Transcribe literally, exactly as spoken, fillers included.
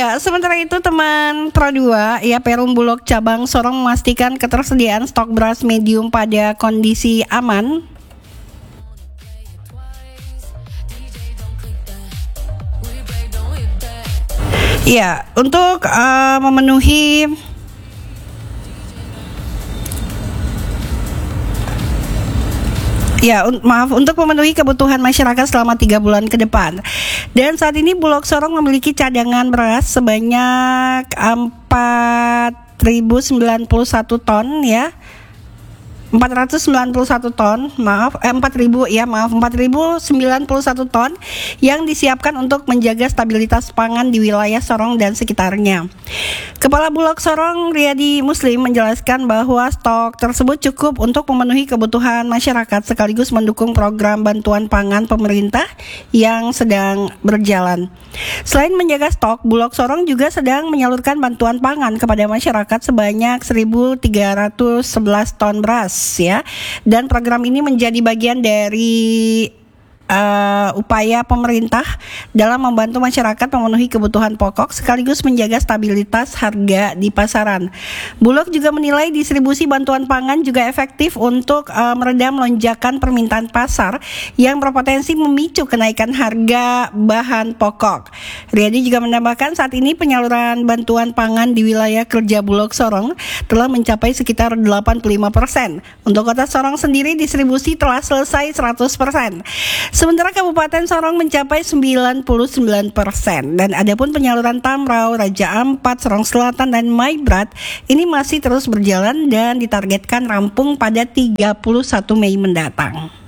Ya, sementara itu teman Pro dua, ya Perum Bulog cabang Sorong memastikan ketersediaan stok beras medium pada kondisi aman. Ya, untuk uh, memenuhi Ya, un- maaf untuk memenuhi kebutuhan masyarakat selama tiga bulan ke depan. Dan saat ini Bulog Sorong memiliki cadangan beras sebanyak empat ribu sembilan puluh satu ton ya. empat ratus sembilan puluh satu ton, maaf, eh, empat ribu ya, maaf, empat ribu sembilan puluh satu ton yang disiapkan untuk menjaga stabilitas pangan di wilayah Sorong dan sekitarnya. Kepala Bulog Sorong Riyadi Muslim menjelaskan bahwa stok tersebut cukup untuk memenuhi kebutuhan masyarakat sekaligus mendukung program bantuan pangan pemerintah yang sedang berjalan. Selain menjaga stok, Bulog Sorong juga sedang menyalurkan bantuan pangan kepada masyarakat sebanyak seribu tiga ratus sebelas ton beras ya. Dan program ini menjadi bagian dari Uh, upaya pemerintah dalam membantu masyarakat memenuhi kebutuhan pokok sekaligus menjaga stabilitas harga di pasaran. Bulog juga menilai distribusi bantuan pangan juga efektif untuk uh, meredam lonjakan permintaan pasar yang berpotensi memicu kenaikan harga bahan pokok. Riyadi juga menambahkan saat ini penyaluran bantuan pangan di wilayah kerja Bulog Sorong telah mencapai sekitar delapan puluh lima persen. Untuk kota Sorong sendiri distribusi telah selesai seratus persen. Sementara Kabupaten Sorong mencapai sembilan puluh sembilan persen dan adapun penyaluran Tamrau, Raja Ampat, Sorong Selatan dan Maibrat ini masih terus berjalan dan ditargetkan rampung pada tiga puluh satu Mei mendatang.